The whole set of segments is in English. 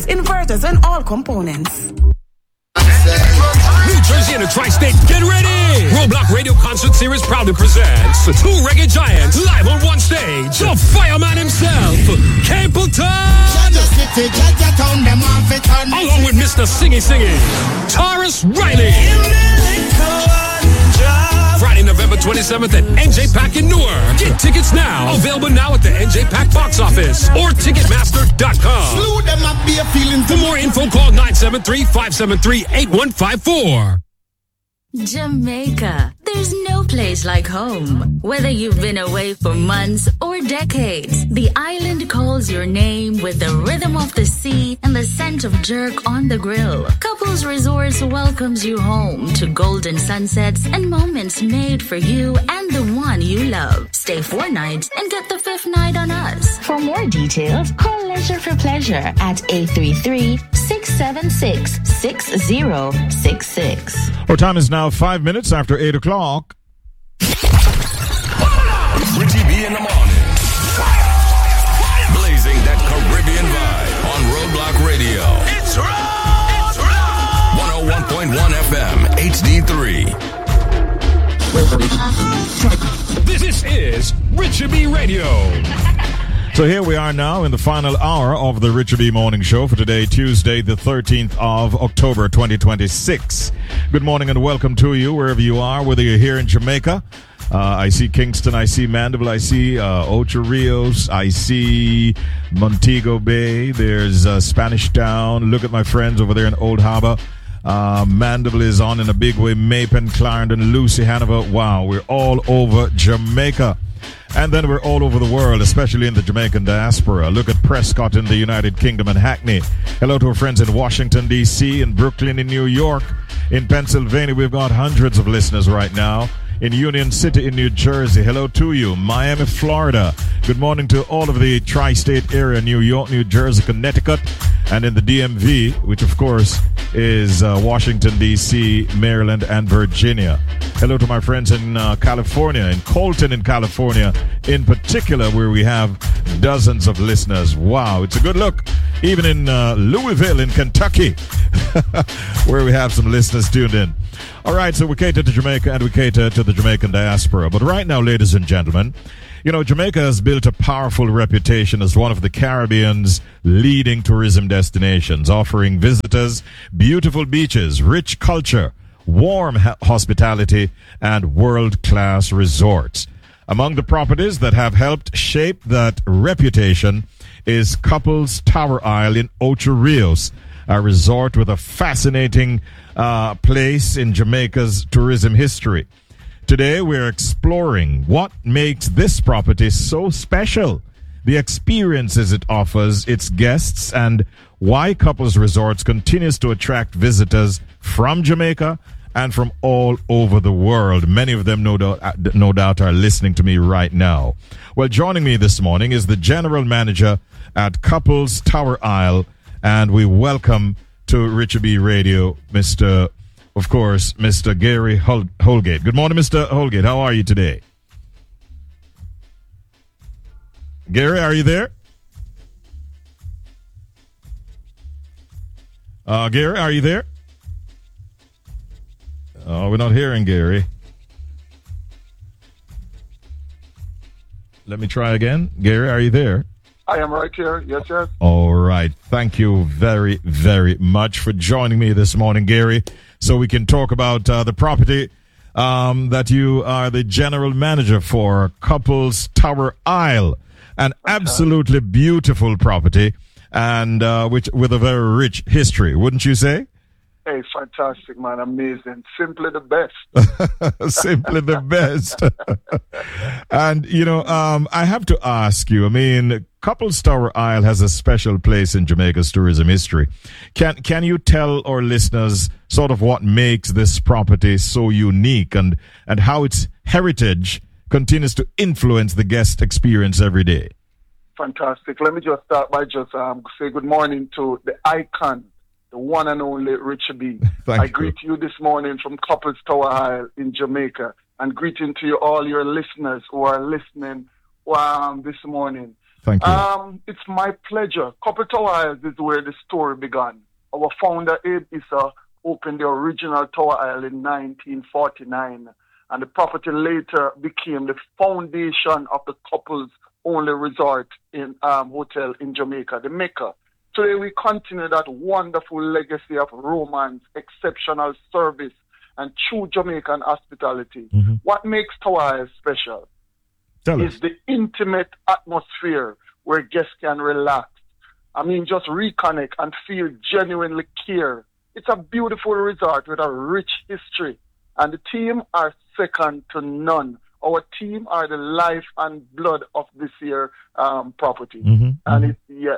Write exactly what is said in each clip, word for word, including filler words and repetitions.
inverters, and all components. New Jersey and the Tri-State, get ready! Roadblock Radio Concert Series proudly presents two reggae giants live on one stage. The fireman himself, Capleton! Along with Mister Singy Singy, Taurus Riley. Friday, November twenty-seventh at N J Pack in Newark. Get tickets now. Available now at the N J Pack box office or Ticketmaster dot com. For more info, call nine seven three, five seven three, eight one five four. Jamaica. There's no place like home. Whether you've been away for months or decades, the island calls your name with the rhythm of the sea and the scent of jerk on the grill. Couples Resorts welcomes you home to golden sunsets and moments made for you and the one you love. Stay four nights and get the fifth night on us. For more details, call Leisure for Pleasure at eight three three, six seven six, six zero six six. Our time is now five minutes after eight o'clock. Richie B in the morning. Blazing that Caribbean vibe on Roadblock Radio. It's rock! It's rock! one oh one point one F M, H D three. This is Richie B Radio. So here we are now in the final hour of the Richard B. Morning Show for today, Tuesday, the thirteenth of October, twenty twenty-six. Good morning and welcome to you wherever you are, whether you're here in Jamaica. Uh, I see Kingston, I see Mandeville, I see uh, Ocho Rios, I see Montego Bay, there's uh, Spanish Town. Look at my friends over there in Old Harbour. Uh, Mandeville is on in a big way. Mapen, Clarendon, Lucy, Hanover. Wow, we're all over Jamaica. And then we're all over the world, especially in the Jamaican diaspora. Look at Prescott in the United Kingdom and Hackney. Hello to our friends in Washington, D C, in Brooklyn, in New York, in Pennsylvania. We've got hundreds of listeners right now. In Union City, in New Jersey. Hello to you. Miami, Florida. Good morning to all of the tri-state area, New York, New Jersey, Connecticut, and in the D M V, which of course is uh, Washington, D C, Maryland, and Virginia. Hello to my friends in uh, California, in Colton, in California, in particular, where we have dozens of listeners. Wow, it's a good look. Even in uh, Louisville, in Kentucky, where we have some listeners tuned in. All right, so we cater to Jamaica and we cater to the Jamaican diaspora. But right now, ladies and gentlemen, you know, Jamaica has built a powerful reputation as one of the Caribbean's leading tourism destinations, offering visitors beautiful beaches, rich culture, warm ha- hospitality, and world-class resorts. Among the properties that have helped shape that reputation is Couples Tower Isle in Ocho Rios, a resort with a fascinating uh, place in Jamaica's tourism history. Today, we're exploring what makes this property so special, the experiences it offers its guests, and why Couples Resorts continues to attract visitors from Jamaica and from all over the world. Many of them, no doubt, no doubt, are listening to me right now. Well, joining me this morning is the general manager at Couples Tower Isle, and we welcome to Richard B. Radio, Mister Of course, Mister Gary Hol- Holgate. Good morning, Mister Holgate. How are you today? Gary, are you there? Uh, Gary, are you there? Oh, we're not hearing Gary. Let me try again. Gary, are you there? I am right here. Yes, yes. All right. Thank you very, very much for joining me this morning, Gary, so we can talk about uh, the property um, that you are the general manager for, Couples Tower Isle, an absolutely beautiful property and uh, which with a very rich history, wouldn't you say? Hey, fantastic, man. Amazing. Simply the best. Simply the best. And, you know, um, I have to ask you, I mean, Couples Tower Isle has a special place in Jamaica's tourism history. Can can you tell our listeners sort of what makes this property so unique and, and how its heritage continues to influence the guest experience every day? Fantastic. Let me just start by just um, say good morning to the icon, the one and only Richard B. I you. greet you this morning from Couples Tower Isle in Jamaica, and greeting to you all your listeners who are listening um, this morning. Thank you. Um, it's my pleasure. Couple Tower Isles is where the story began. Our founder, Abe Issa, opened the original Tower Isle in nineteen forty-nine, and the property later became the foundation of the couple's only resort in um, hotel in Jamaica, the Mecca. Today we continue that wonderful legacy of romance, exceptional service, and true Jamaican hospitality. Mm-hmm. What makes Tower Isle special Tell is us. the intimate atmosphere where guests can relax. I mean, just reconnect and feel genuinely care. It's a beautiful resort with a rich history, and the team are second to none. Our team are the life and blood of this year um, property, Mm-hmm. and it, yes.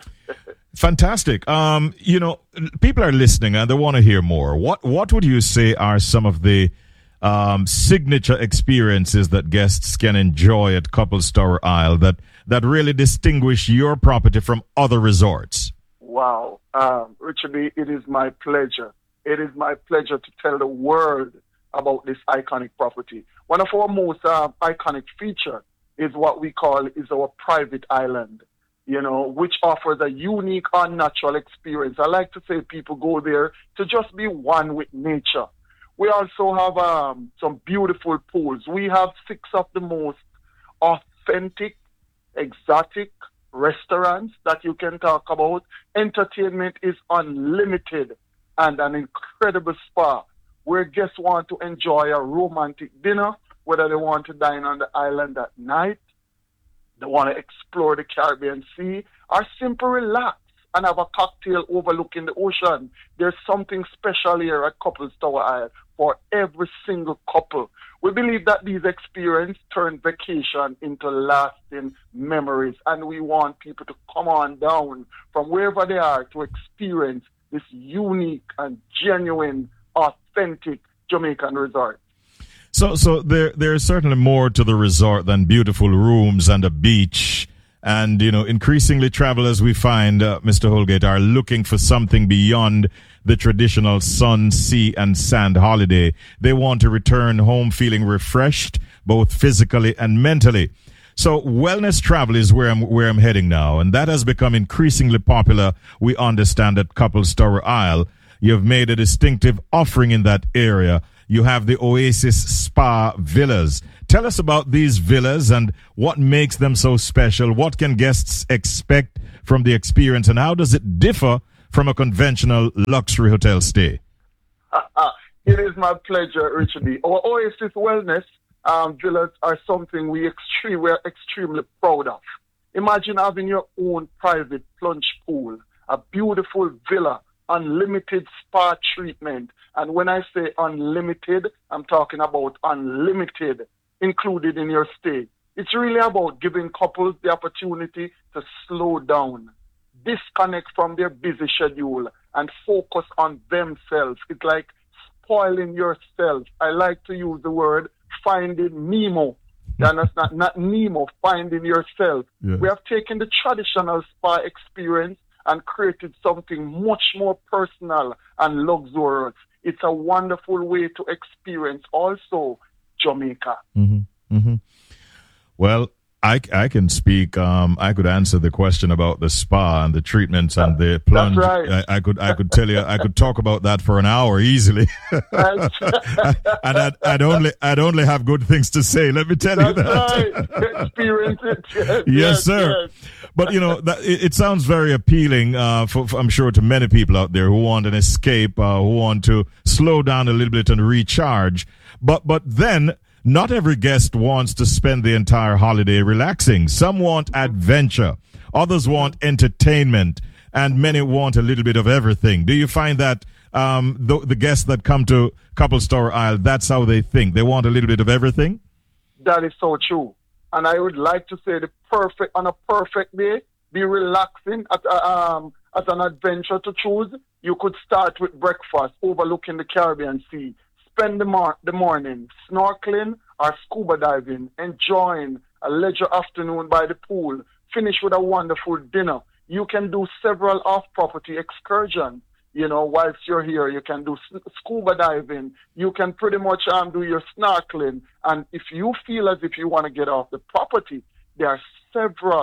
Fantastic. Um, you know, people are listening and they want to hear more. What What would you say are some of the um, signature experiences that guests can enjoy at Couples Tower Isle that that really distinguish your property from other resorts? Wow, um, Richard B., it is my pleasure. It is my pleasure to tell the world about this iconic property. One of our most uh, iconic feature is what we call is our private island, you know, which offers a unique, unnatural experience. I like to say people go there to just be one with nature. We also have um, some beautiful pools. We have six of the most authentic, exotic restaurants that you can talk about. Entertainment is unlimited, and an incredible spa where guests want to enjoy a romantic dinner, whether they want to dine on the island at night, they want to explore the Caribbean Sea, or simply relax and have a cocktail overlooking the ocean. There's something special here at Couples Tower Isle for every single couple. We believe that these experiences turn vacation into lasting memories, and we want people to come on down from wherever they are to experience this unique and genuine, authentic Jamaican resort. So, so there there is certainly more to the resort than beautiful rooms and a beach. And, you know, increasingly travelers we find, uh, Mister Holgate, are looking for something beyond the traditional sun, sea, and sand holiday. They want to return home feeling refreshed, both physically and mentally. So wellness travel is where I'm where I'm heading now, and that has become increasingly popular. We understand at Couples Tower Isle, you've made a distinctive offering in that area. You have the Oasis Spa Villas. Tell us about these villas and what makes them so special. What can guests expect from the experience, and how does it differ from a conventional luxury hotel stay? It is my pleasure, Richard B. Our Oasis Wellness um, villas are something we extreme, we're extremely proud of. Imagine having your own private plunge pool, a beautiful villa, unlimited spa treatment. And when I say unlimited, I'm talking about unlimited included in your stay. It's really about giving couples the opportunity to slow down, disconnect from their busy schedule, and focus on themselves. It's like spoiling yourself. I like to use the word finding Nemo. That's not, not Nemo, finding yourself. Yeah. We have taken the traditional spa experience and created something much more personal and luxurious. It's a wonderful way to experience also Jamaica. Mm-hmm. Mm-hmm. Well, I, I can speak. Um, I could answer the question about the spa and the treatments and the plunge. That's right. I, I could I could tell you I could talk about that for an hour easily, and I'd, I'd only I'd only have good things to say. Let me tell That's you that. right. Experience it. Yes, Yes, yes, sir. yes. But you know, that, it, it sounds very appealing. Uh, for, for I'm sure to many people out there who want an escape, uh, who want to slow down a little bit and recharge. But but then. Not every guest wants to spend the entire holiday relaxing. Some want adventure. Others want entertainment. And many want a little bit of everything. Do you find that um, the, the guests that come to Couples Tower Isle, that's how they think? They want a little bit of everything? That is so true. And I would like to say the perfect, on a perfect day, be relaxing at, uh, um, as an adventure to choose. You could start with breakfast overlooking the Caribbean Sea. Spend the, mar- the morning snorkeling or scuba diving, enjoying a leisure afternoon by the pool, finish with a wonderful dinner. You can do several off-property excursions. You know, whilst you're here, you can do s- scuba diving. You can pretty much um, do your snorkeling. And if you feel as if you want to get off the property, there are several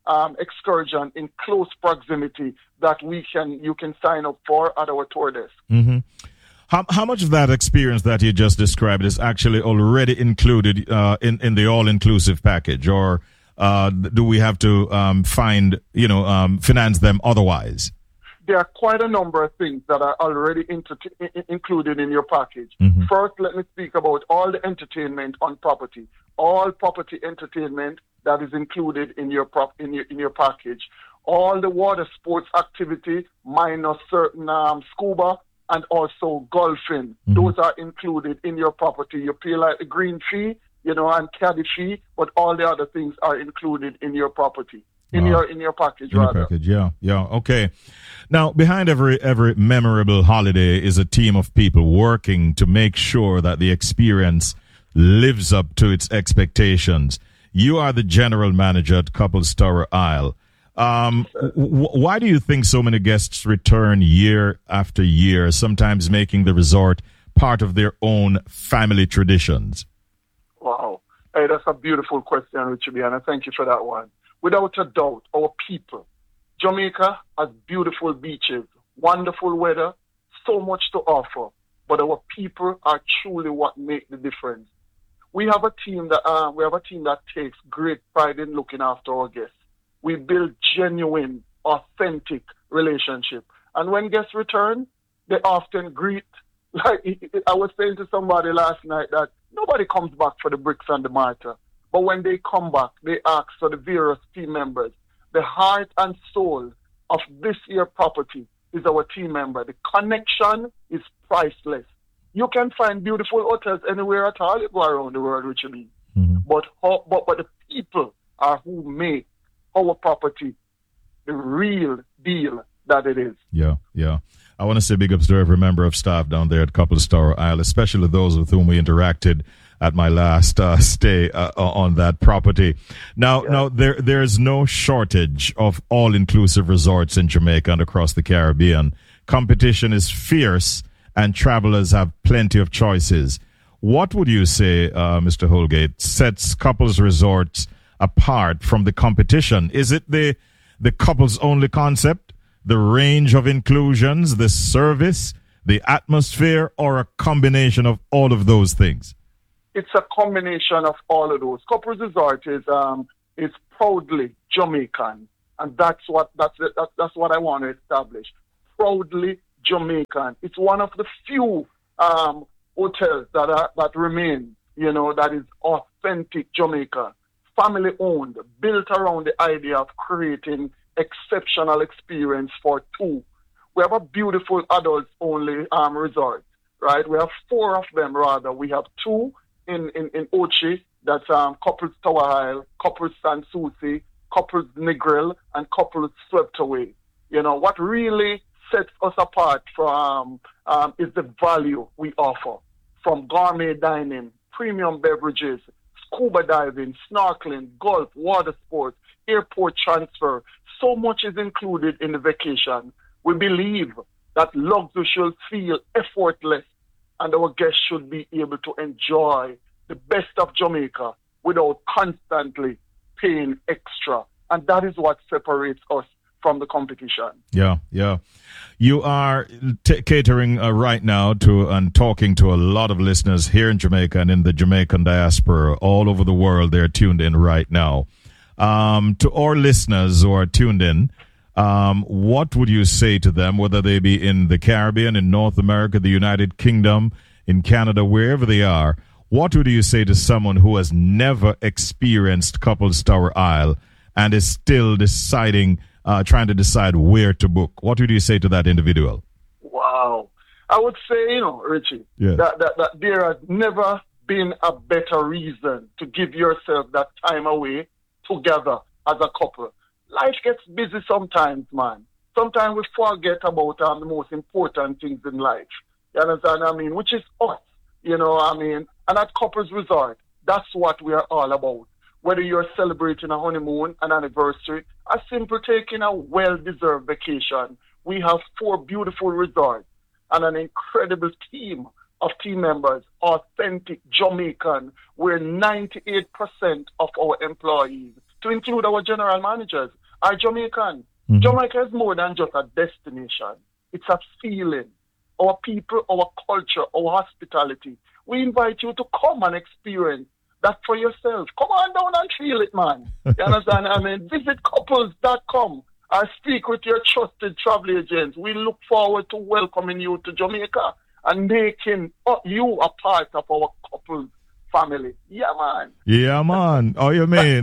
um, excursion in close proximity that we can you can sign up for at our tour desk. Mm-hmm. How how much of that experience that you just described is actually already included uh, in in the all-inclusive package, or uh, do we have to um, find you know um, finance them otherwise? There are quite a number of things that are already inter- included in your package. Mm-hmm. First, let me speak about all the entertainment on property. All property entertainment that is included in your prop in your in your package. All the water sports activity, minus certain um, scuba and also golfing. Mm-hmm. Those are included in your property. You pay like a green fee, you know, and caddy fee, but all the other things are included in your property. In Wow. your in your package, in rather. your package, yeah, yeah, okay. Now, behind every every memorable holiday is a team of people working to make sure that the experience lives up to its expectations. You are the general manager at Couples Tower Isle. Um, w- why do you think so many guests return year after year, sometimes making the resort part of their own family traditions? Wow. Hey, that's a beautiful question, Richard, and I thank you for that one. Without a doubt, our people. Jamaica has beautiful beaches, wonderful weather, so much to offer, but our people are truly what make the difference. We have a team that uh, we have a team that takes great pride in looking after our guests. We build genuine, authentic relationship, and when guests return, they often greet. Like I was saying to somebody last night that nobody comes back for the bricks and the mortar. But when they come back, they ask for the various team members. The heart and soul of this year's property is our team member. The connection is priceless. You can find beautiful hotels anywhere at all you go around the world, Richard. Mm-hmm. But, how, but but the people are who make our property the real deal that it is. Yeah, yeah. I want to say big ups to every member of staff down there at Couples Tower Isle, especially those with whom we interacted at my last uh, stay uh, on that property. Now, yeah. now there there is no shortage of all-inclusive resorts in Jamaica and across the Caribbean. Competition is fierce, and travelers have plenty of choices. What would you say, uh, Mister Holgate, sets couples resorts apart from the competition? Is it the the couples-only concept, the range of inclusions, the service, the atmosphere, or a combination of all of those things? It's a combination of all of those. Couples Resort is um is proudly Jamaican, and that's what that's that, that's what I want to establish. Proudly Jamaican. It's one of the few um hotels that are that remain, you know, that is authentic Jamaica, family owned, built around the idea of creating exceptional experience for two. We have a beautiful adults only um resort, right? We have four of them rather. We have two in, in, in Ochi, that's um, Couples Tower Isle, Couples Sans Souci, Couples Negril, and Couples Swept Away. You know, what really sets us apart from um, is the value we offer, from gourmet dining, premium beverages, scuba diving, snorkeling, golf, water sports, airport transfer. So much is included in the vacation. We believe that luxury should feel effortless, and our guests should be able to enjoy the best of Jamaica without constantly paying extra. And that is what separates us from the competition. Yeah, yeah. You are t- catering uh, right now to and talking to a lot of listeners here in Jamaica and in the Jamaican diaspora all over the world. They're tuned in right now. Um, to our listeners who are tuned in, Um, what would you say to them, whether they be in the Caribbean, in North America, the United Kingdom, in Canada, wherever they are? What would you say to someone who has never experienced Couples Tower Isle and is still deciding, uh, trying to decide where to book? What would you say to that individual? Wow. I would say, you know, Richie, yeah. that, that, that there has never been a better reason to give yourself that time away together as a couple. Life gets busy sometimes, man. Sometimes we forget about um, the most important things in life. You understand what I mean? Which is us, you know what I mean? And at Couples Resort, that's what we are all about. Whether you're celebrating a honeymoon, an anniversary, a simple taking a well-deserved vacation, we have four beautiful resorts and an incredible team of team members, authentic Jamaican, where ninety-eight percent of our employees to include our general managers, are Jamaican. Mm-hmm. Jamaica is more than just a destination. It's a feeling. Our people, our culture, our hospitality. We invite you to come and experience that for yourself. Come on down and feel it, man. You understand? I mean, visit couples dot com or speak with your trusted travel agents. We look forward to welcoming you to Jamaica and making you a part of our couples family. Yeah, man. Yeah, man. Oh, you mean?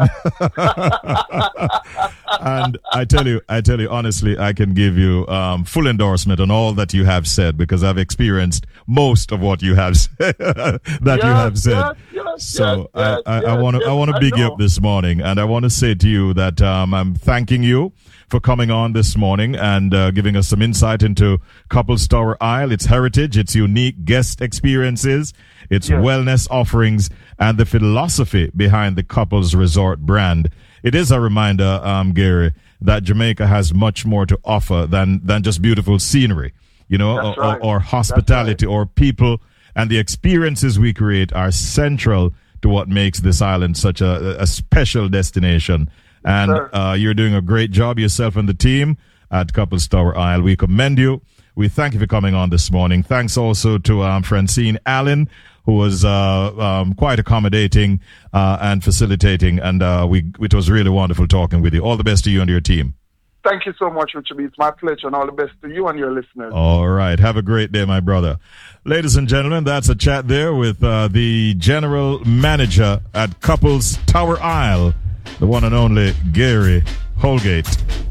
And I tell you, I tell you honestly, I can give you um, full endorsement on all that you have said because I've experienced most of what you have said, that yes, you have said. Yes, yes, so yes, I, I, yes, I want to, yes, I want to I big you know. up this morning, and I want to say to you that um, I'm thanking you for coming on this morning and uh, giving us some insight into Couples Tower Isle, its heritage, its unique guest experiences, its Yes. wellness offerings, and the philosophy behind the Couples Resort brand. It is a reminder, um, Gary, that Jamaica has much more to offer than, than just beautiful scenery, you know, That's or, right. or, or hospitality, or people, and the experiences we create are central to what makes this island such a, a special destination. And Sure. uh, you're doing a great job, yourself and the team at Couples Tower Isle. We commend you. We thank you for coming on this morning. Thanks also to um, Francine Allen, who was uh, um, quite accommodating uh, and facilitating. And uh, we it was really wonderful talking with you. All the best to you and your team. Thank you so much, Richard. It's my pleasure, and all the best to you and your listeners. All right. Have a great day, my brother. Ladies and gentlemen, that's a chat there with uh, the general manager at Couples Tower Isle, the one and only Gary Holgate.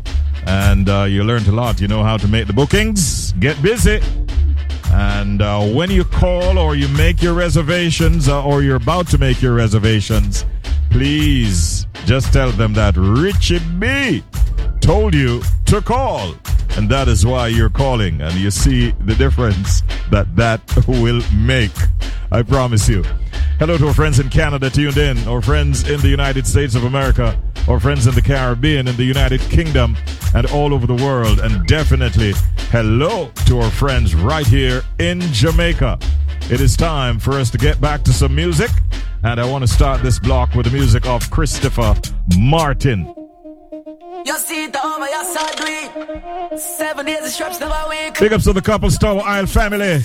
And uh, you learned a lot. You know how to make the bookings. Get busy. And uh, when you call or you make your reservations uh, or you're about to make your reservations, please just tell them that Richie B told you to call. And that is why you're calling. And you see the difference that that will make. I promise you. Hello to our friends in Canada tuned in, our friends in the United States of America, our friends in the Caribbean, in the United Kingdom, and all over the world. And definitely hello to our friends right here in Jamaica. It is time for us to get back to some music. And I want to start this block with the music of Christopher Martin. You see it over, you saw do it. Seven days of straps never wake. Big ups to the Couples Tower Isle family.